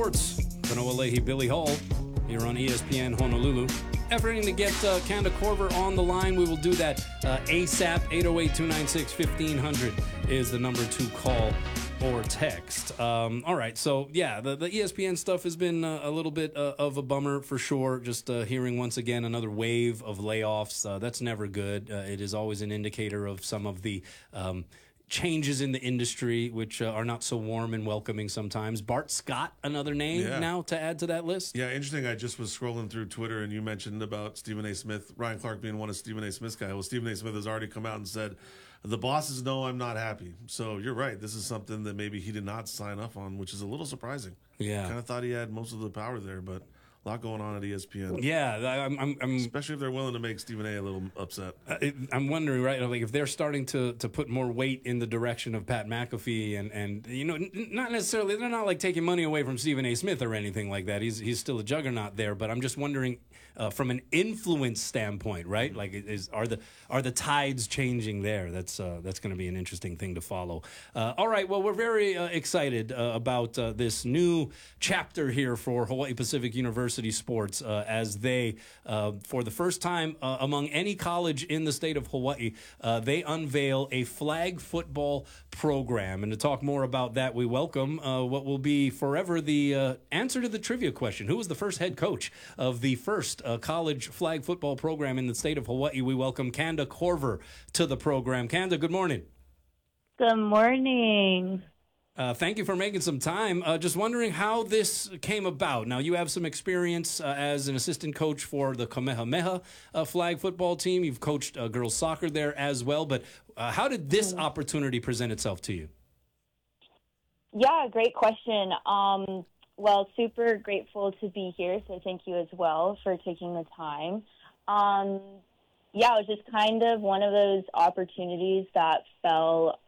Sports. Kanoa Leahy, Billy Hall, here on ESPN Honolulu. Efforting to get Kanda Korver on the line. We will do that ASAP. 808-296-1500 is the number to call or text. All right, so yeah, the ESPN stuff has been a little bit of a bummer for sure. Just hearing once again another wave of layoffs. That's never good. It is always an indicator of some of the changes in the industry, which are not so warm and welcoming sometimes. Bart Scott, another name now to add to that list. Yeah, interesting. I just was scrolling through Twitter, and you mentioned about Stephen A. Smith, Ryan Clark being one of Stephen A. Smith's guys. Well, Stephen A. Smith has already come out and said, the bosses know I'm not happy. So you're right. This is something that maybe he did not sign up on, which is a little surprising. Yeah. Kind of thought he had most of the power there, but a lot going on at ESPN. Yeah, I'm especially if they're willing to make Stephen A. a little upset. I'm wondering, right? Like if they're starting to put more weight in the direction of Pat McAfee, and you know, not necessarily, they're not like taking money away from Stephen A. Smith or anything like that. He's still a juggernaut there. But I'm just wondering, from an influence standpoint, right? Like, are the tides changing there? That's going to be an interesting thing to follow. All right, well, we're very excited about this new chapter here for Hawaii Pacific University sports as they, for the first time among any college in the state of Hawaii, they unveil a flag football program. And to talk more about that, we welcome what will be forever the answer to the trivia question. Who was the first head coach of the first college flag football program in the state of Hawaii? We welcome Kanda Korver to the program. Kanda, good morning. Good morning. Thank you for making some time. Just wondering how this came about. Now, you have some experience as an assistant coach for the Kamehameha flag football team. You've coached girls soccer there as well. But how did this opportunity present itself to you? Yeah, great question. Well, super grateful to be here, so thank you as well for taking the time. Yeah, it was just kind of one of those opportunities that fell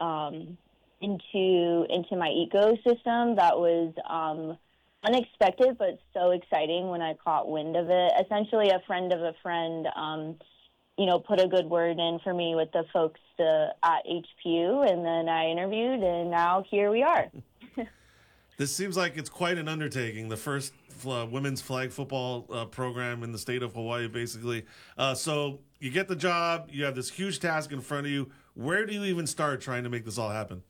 into my ecosystem that was unexpected but so exciting when I caught wind of it. Essentially, a friend of a friend, put a good word in for me with the folks at HPU, and then I interviewed, and now here we are. This seems like it's quite an undertaking, the first women's flag football program in the state of Hawaii, basically. So you get the job, you have this huge task in front of you. Where do you even start trying to make this all happen?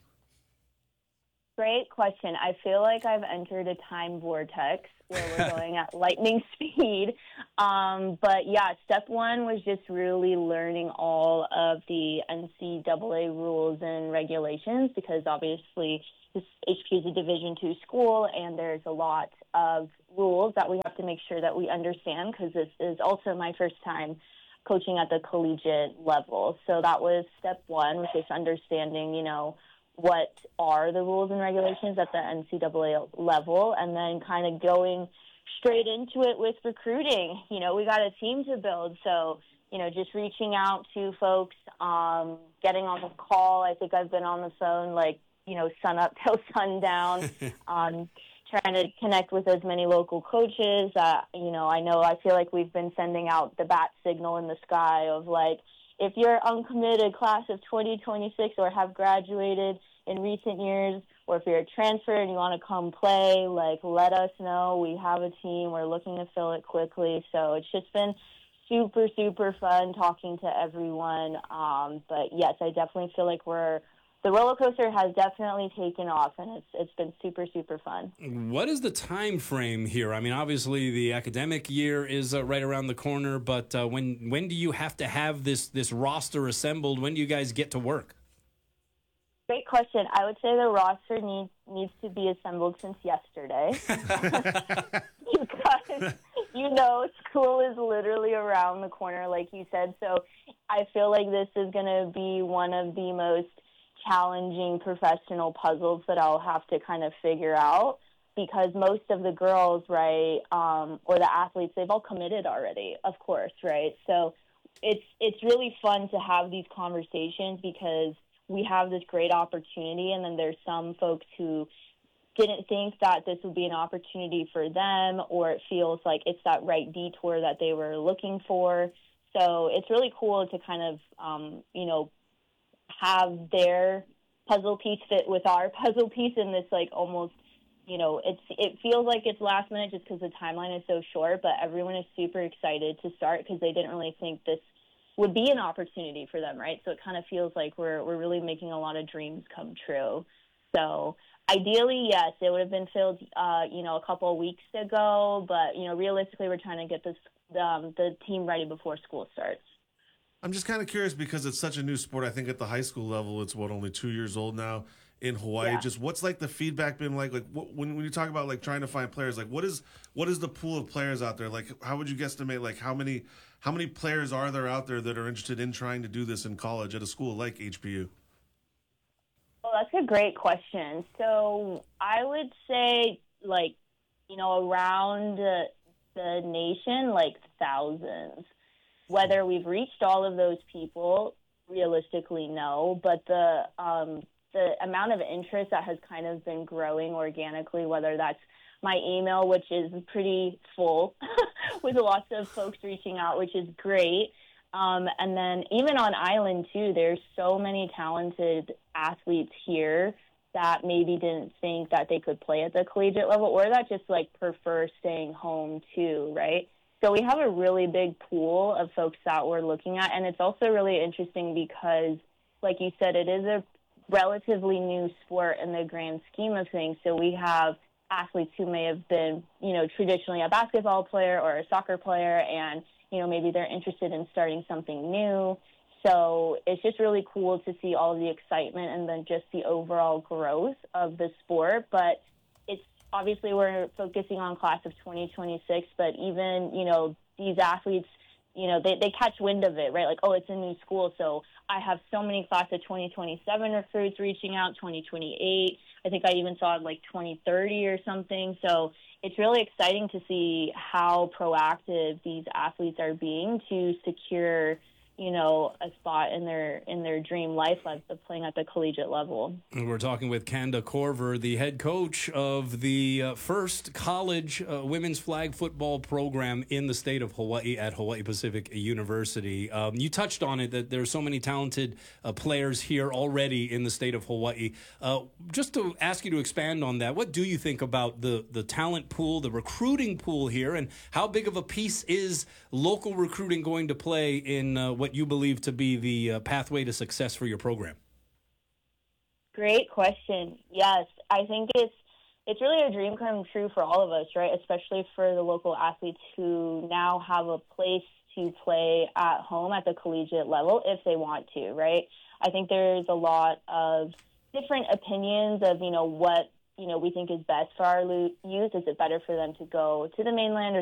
Great question. I feel like I've entered a time vortex where we're going at lightning speed. But yeah, step one was just really learning all of the NCAA rules and regulations, because obviously this HPU is a Division II school, and there's a lot of rules that we have to make sure that we understand, because this is also my first time coaching at the collegiate level. So that was step one, was just understanding, what are the rules and regulations at the NCAA level, and then kind of going straight into it with recruiting. We got a team to build, so, just reaching out to folks, getting on the call. I think I've been on the phone, sun up till sundown, trying to connect with as many local coaches. I feel like we've been sending out the bat signal in the sky of, if you're uncommitted class of 2026 or have graduated in recent years, or if you're a transfer and you want to come play, let us know. We have a team. We're looking to fill it quickly. So it's just been super, super fun talking to everyone. But yes, I definitely feel like the roller coaster has definitely taken off, and it's been super, super fun. What is the time frame here? I mean, obviously the academic year is right around the corner, but when do you have to have this roster assembled? When do you guys get to work? Great question. I would say the roster needs to be assembled since yesterday. Because, school is literally around the corner, like you said. So I feel like this is going to be one of the most challenging professional puzzles that I'll have to kind of figure out, because most of the girls, right, or the athletes, they've all committed already, of course, right? So it's really fun to have these conversations, because we have this great opportunity, and then there's some folks who didn't think that this would be an opportunity for them, or it feels like it's that right detour that they were looking for. So it's really cool to kind of, have their puzzle piece fit with our puzzle piece in this almost, it feels like it's last minute just because the timeline is so short, but everyone is super excited to start because they didn't really think this would be an opportunity for them, right? So it kind of feels like we're really making a lot of dreams come true. So ideally, yes, it would have been filled, a couple of weeks ago, but, realistically, we're trying to get the team ready before school starts. I'm just kind of curious because it's such a new sport. I think at the high school level, it's only 2 years old now in Hawaii. Yeah. Just what's like the feedback been like? Like when you talk about like trying to find players, like what is the pool of players out there? Like how would you guesstimate like how many players are there out there that are interested in trying to do this in college at a school like HBU? Well, that's a great question. So I would say around the nation, like thousands. Whether we've reached all of those people, realistically, no. But the amount of interest that has kind of been growing organically, whether that's my email, which is pretty full with lots of folks reaching out, which is great. And then even on island, too, there's so many talented athletes here that maybe didn't think that they could play at the collegiate level or that just, prefer staying home, too, right? So we have a really big pool of folks that we're looking at, and it's also really interesting because, like you said, it is a relatively new sport in the grand scheme of things. So we have athletes who may have been, traditionally a basketball player or a soccer player, and, maybe they're interested in starting something new. So it's just really cool to see all of the excitement and then just the overall growth of the sport. But it's obviously we're focusing on class of 2026, but even, these athletes, they catch wind of it, right? Like, oh, it's a new school. So I have so many class of 2027 recruits reaching out, 2028. I think I even saw 2030 or something. So it's really exciting to see how proactive these athletes are being to secure a spot in their dream life of playing at the collegiate level. We're talking with Kanda Korver, the head coach of the first college women's flag football program in the state of Hawaii at Hawaii Pacific University. You touched on it, that there are so many talented players here already in the state of Hawaii. Just to ask you to expand on that, what do you think about the talent pool, the recruiting pool here, and how big of a piece is local recruiting going to play in what you believe to be the pathway to success for your program? Great question. Yes, I think it's really a dream come true for all of us, right? Especially for the local athletes who now have a place to play at home at the collegiate level if they want to, right? I think there's a lot of different opinions of, what we think is best for our youth. Is it better for them to go to the mainland or